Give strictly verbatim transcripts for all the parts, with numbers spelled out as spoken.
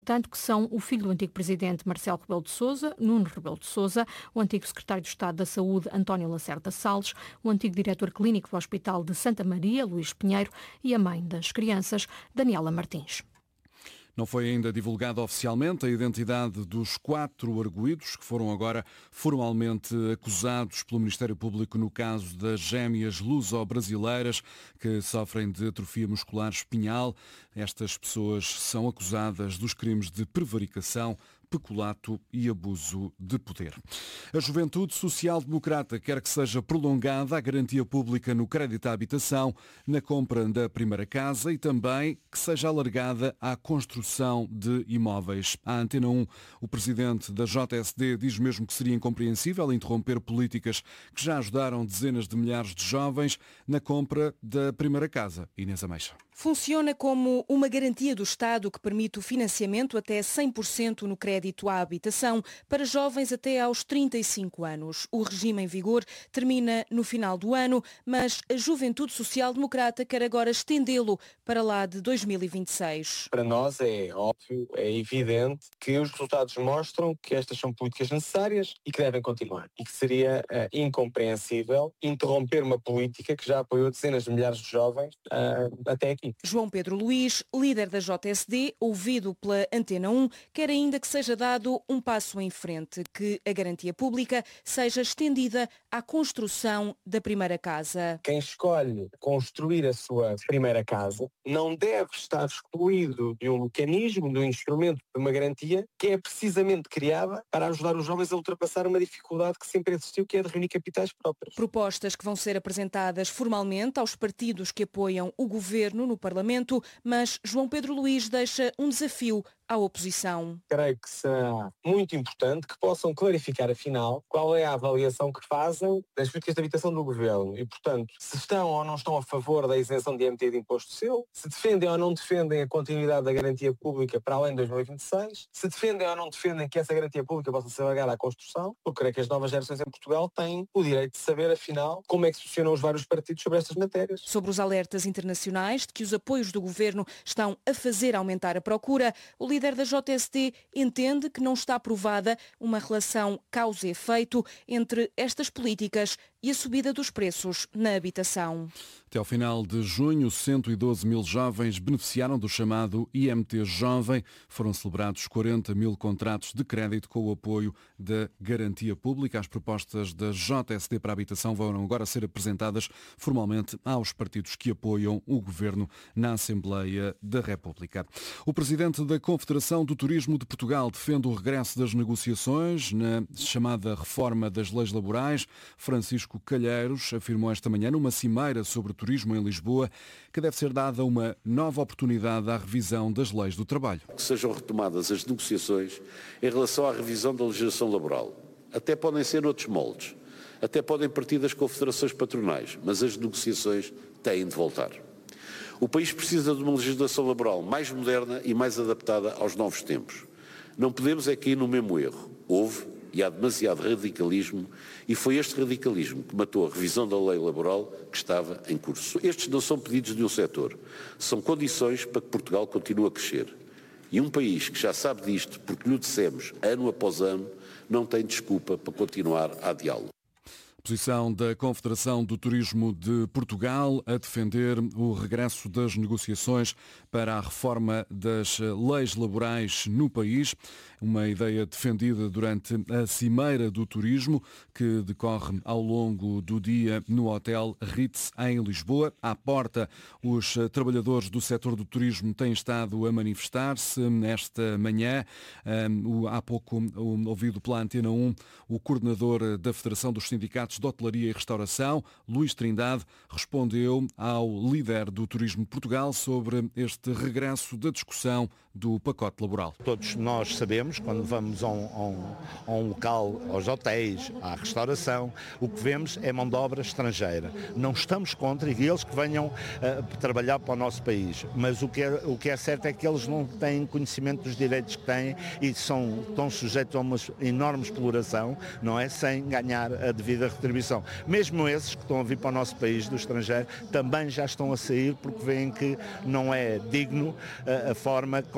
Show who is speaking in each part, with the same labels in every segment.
Speaker 1: tanto que são o filho do antigo presidente Marcelo Rebelo de Sousa, Nuno Rebelo de Sousa, o antigo secretário de Estado da Saúde, António Lacerda Salles, o antigo diretor clínico do Hospital de Santa Maria, Luís Pinheiro, e a mãe das crianças, Daniela Martins.
Speaker 2: Não foi ainda divulgada oficialmente a identidade dos quatro arguidos que foram agora formalmente acusados pelo Ministério Público no caso das gêmeas luso-brasileiras que sofrem de atrofia muscular espinhal. Estas pessoas são acusadas dos crimes de prevaricação, peculato e abuso de poder. A Juventude Social Democrata quer que seja prolongada a garantia pública no crédito à habitação, na compra da primeira casa e também que seja alargada à construção de imóveis. À Antena um, o presidente da J S D diz mesmo que seria incompreensível interromper políticas que já ajudaram dezenas de milhares de jovens na compra da primeira casa. Inês Ameixa.
Speaker 3: Funciona como uma garantia do Estado que permite o financiamento até cem por cento no crédito à habitação para jovens até aos trinta e cinco anos. O regime em vigor termina no final do ano, mas a Juventude Social Democrata quer agora estendê-lo para lá de dois mil e vinte e seis.
Speaker 4: Para nós é óbvio, é evidente que os resultados mostram que estas são políticas necessárias e que devem continuar. E que seria uh, incompreensível interromper uma política que já apoiou dezenas de milhares de jovens uh, até aqui.
Speaker 3: João Pedro Luís, líder da J S D, ouvido pela Antena um, quer ainda que seja dado um passo em frente, que a garantia pública seja estendida à construção da primeira casa.
Speaker 4: Quem escolhe construir a sua primeira casa não deve estar excluído de um mecanismo, de um instrumento, de uma garantia que é precisamente criada para ajudar os jovens a ultrapassar uma dificuldade que sempre existiu, que é de reunir capitais próprios.
Speaker 3: Propostas que vão ser apresentadas formalmente aos partidos que apoiam o governo no Parlamento, mas João Pedro Luís deixa um desafio à oposição.
Speaker 4: Creio que será muito importante que possam clarificar, afinal, qual é a avaliação que fazem das políticas de habitação do governo e, portanto, se estão ou não estão a favor da isenção de I M T de imposto seu, se defendem ou não defendem a continuidade da garantia pública para além de dois mil e vinte e seis, se defendem ou não defendem que essa garantia pública possa ser alargada à construção, porque creio que as novas gerações em Portugal têm o direito de saber, afinal, como é que se posicionam os vários partidos sobre estas matérias.
Speaker 3: Sobre os alertas internacionais de que os apoios do governo estão a fazer aumentar a procura, o líder da J S D entende que não está aprovada uma relação causa e efeito entre estas políticas e a subida dos preços na habitação.
Speaker 2: Até ao final de junho, cento e doze mil jovens beneficiaram do chamado I M T Jovem. Foram celebrados quarenta mil contratos de crédito com o apoio da Garantia Pública. As propostas da J S D para a habitação vão agora ser apresentadas formalmente aos partidos que apoiam o Governo na Assembleia da República. O presidente da Confederação do Turismo de Portugal defende o regresso das negociações na chamada reforma das leis laborais. Francisco Calheiros afirmou esta manhã numa cimeira sobre turismo em Lisboa que deve ser dada uma nova oportunidade à revisão das leis do trabalho.
Speaker 5: Que sejam retomadas as negociações em relação à revisão da legislação laboral. Até podem ser noutros moldes, até podem partir das confederações patronais, mas as negociações têm de voltar. O país precisa de uma legislação laboral mais moderna e mais adaptada aos novos tempos. Não podemos é cair no mesmo erro. Houve e há demasiado radicalismo e foi este radicalismo que matou a revisão da lei laboral que estava em curso. Estes não são pedidos de um setor, são condições para que Portugal continue a crescer. E um país que já sabe disto, porque lhe dissemos ano após ano, não tem desculpa para continuar a adiá-lo.
Speaker 2: Posição da Confederação do Turismo de Portugal a defender o regresso das negociações para a reforma das leis laborais no país. Uma ideia defendida durante a Cimeira do Turismo, que decorre ao longo do dia no Hotel Ritz, em Lisboa. À porta, os trabalhadores do setor do turismo têm estado a manifestar-se esta manhã. Há pouco, ouvido pela Antena um, o coordenador da Federação dos Sindicatos de Hotelaria e Restauração, Luís Trindade, respondeu ao líder do Turismo de Portugal sobre este regresso da discussão do pacote laboral.
Speaker 6: Todos nós sabemos, quando vamos a um, a um, a um local, aos hotéis, à restauração, o que vemos é mão de obra estrangeira. Não estamos contra e eles que venham uh, trabalhar para o nosso país, mas o que, é, o que é certo é que eles não têm conhecimento dos direitos que têm e são tão sujeitos a uma enorme exploração, não é? Sem ganhar a devida retribuição. Mesmo esses que estão a vir para o nosso país do estrangeiro também já estão a sair porque veem que não é digno a, a forma com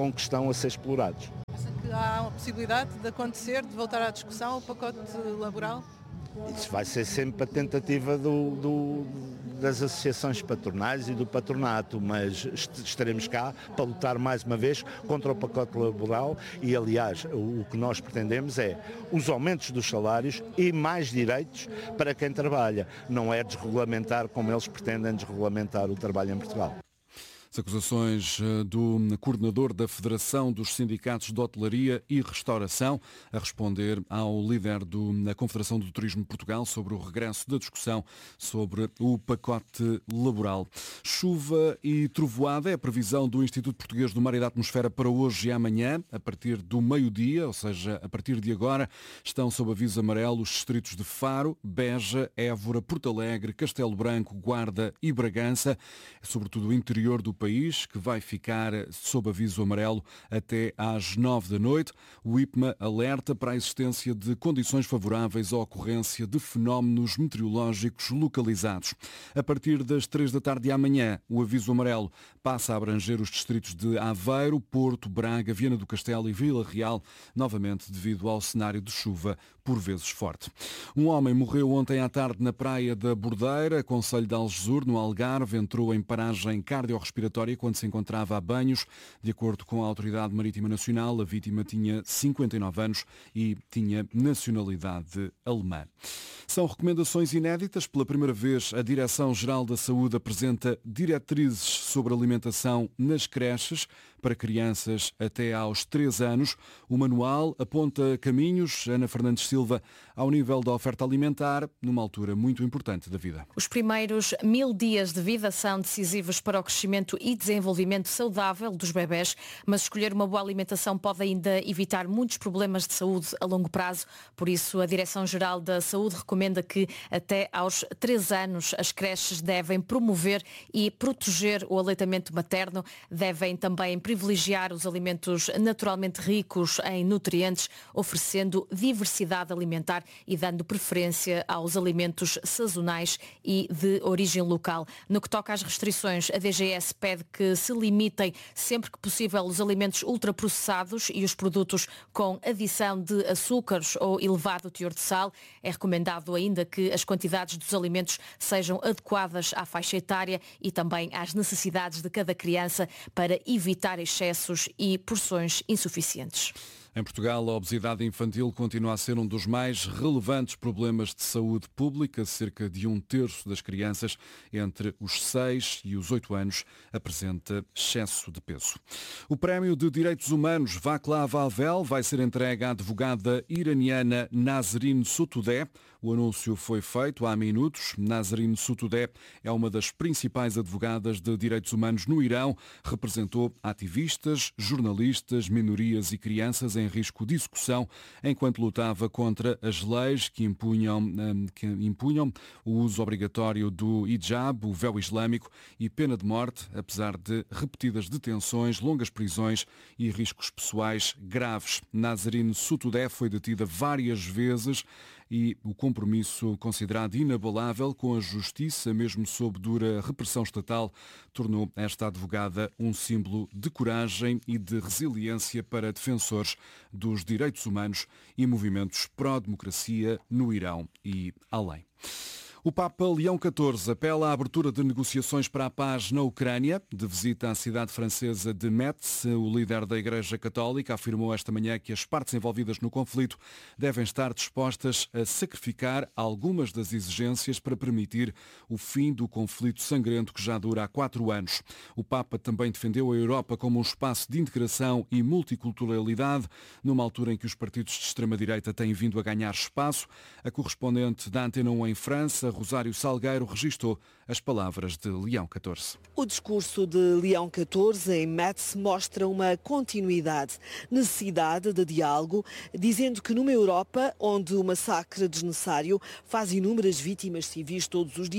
Speaker 6: com que estão a ser explorados.
Speaker 7: Acha que há uma possibilidade de acontecer, de voltar à discussão o pacote laboral?
Speaker 6: Isso vai ser sempre a tentativa do, do, das associações patronais e do patronato, mas estaremos cá para lutar mais uma vez contra o pacote laboral e, aliás, o, o que nós pretendemos é os aumentos dos salários e mais direitos para quem trabalha. Não é desregulamentar como eles pretendem desregulamentar o trabalho em Portugal.
Speaker 2: As acusações do coordenador da Federação dos Sindicatos de Hotelaria e Restauração a responder ao líder do, da Confederação do Turismo de Portugal sobre o regresso da discussão sobre o pacote laboral. Chuva e trovoada é a previsão do Instituto Português do Mar e da Atmosfera para hoje e amanhã, a partir do meio-dia, ou seja, a partir de agora, estão sob aviso amarelo os distritos de Faro, Beja, Évora, Porto Alegre, Castelo Branco, Guarda e Bragança, sobretudo o interior do país, que vai ficar sob aviso amarelo até às nove da noite. O I P M A alerta para a existência de condições favoráveis à ocorrência de fenómenos meteorológicos localizados. A partir das três da tarde de amanhã, o aviso amarelo passa a abranger os distritos de Aveiro, Porto, Braga, Viana do Castelo e Vila Real, novamente devido ao cenário de chuva por vezes forte. Um homem morreu ontem à tarde na praia da Bordeira, concelho de Algesur, no Algarve, entrou em paragem cardiorrespiratória quando se encontrava a banhos. De acordo com a Autoridade Marítima Nacional, a vítima tinha cinquenta e nove anos e tinha nacionalidade alemã. São recomendações inéditas. Pela primeira vez, a Direção-Geral da Saúde apresenta diretrizes sobre alimentação nas creches para crianças até aos três anos. O manual aponta caminhos, Ana Fernandes Silva, ao nível da oferta alimentar, numa altura muito importante da vida.
Speaker 8: Os primeiros mil dias de vida são decisivos para o crescimento e desenvolvimento saudável dos bebés, mas escolher uma boa alimentação pode ainda evitar muitos problemas de saúde a longo prazo. Por isso, a Direção-Geral da Saúde recomenda que até aos três anos as creches devem promover e proteger o aleitamento materno, devem também privilegiar os alimentos naturalmente ricos em nutrientes, oferecendo diversidade alimentar e dando preferência aos alimentos sazonais e de origem local. No que toca às restrições, a D G S pede que se limitem sempre que possível os alimentos ultraprocessados e os produtos com adição de açúcares ou elevado teor de sal. É recomendado ainda que as quantidades dos alimentos sejam adequadas à faixa etária e também às necessidades de cada criança para evitar excessos e porções insuficientes.
Speaker 2: Em Portugal, a obesidade infantil continua a ser um dos mais relevantes problemas de saúde pública. Cerca de um terço das crianças entre os seis e os oito anos apresenta excesso de peso. O Prémio de Direitos Humanos Václav Havel vai ser entregue à advogada iraniana Nasrin Sotoudeh. O anúncio foi feito há minutos. Nasrin Sotoudeh é uma das principais advogadas de direitos humanos no Irão. Representou ativistas, jornalistas, minorias e crianças em risco de execução enquanto lutava contra as leis que impunham, que impunham o uso obrigatório do hijab, o véu islâmico, e pena de morte, apesar de repetidas detenções, longas prisões e riscos pessoais graves. Nasrin Sotoudeh foi detida várias vezes e o compromisso considerado inabalável com a justiça, mesmo sob dura repressão estatal, tornou esta advogada um símbolo de coragem e de resiliência para defensores dos direitos humanos e movimentos pró-democracia no Irão e além. O Papa Leão catorze apela à abertura de negociações para a paz na Ucrânia. De visita à cidade francesa de Metz, o líder da Igreja Católica afirmou esta manhã que as partes envolvidas no conflito devem estar dispostas a sacrificar algumas das exigências para permitir o fim do conflito sangrento que já dura há quatro anos. O Papa também defendeu a Europa como um espaço de integração e multiculturalidade, numa altura em que os partidos de extrema-direita têm vindo a ganhar espaço. A correspondente da Antena um em França, Rosário Salgueiro, registou as palavras de Leão catorze.
Speaker 9: O discurso de Leão catorze em Metz mostra uma continuidade, necessidade de diálogo, dizendo que numa Europa onde o massacre desnecessário faz inúmeras vítimas civis todos os dias,